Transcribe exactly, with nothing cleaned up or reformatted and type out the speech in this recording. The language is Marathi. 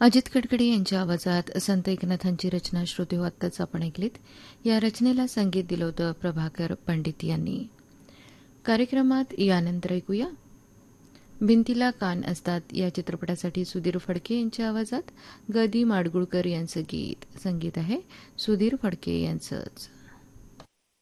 अजित कडकडे यांच्या आवाजात संत एकनाथांची रचना श्रोते हो आत्ताच आपण ऐकलीत. या रचनेला संगीत दिलं होतं प्रभाकर पंडित यांनी. कार्यक्रमात यानंतर ऐकूया भिंतीला कान असतात या चित्रपटासाठी सुधीर फडके यांच्या आवाजात ग दी माडगुळकर यांचं गीत. संगीत आहे सुधीर फडके यांचंच.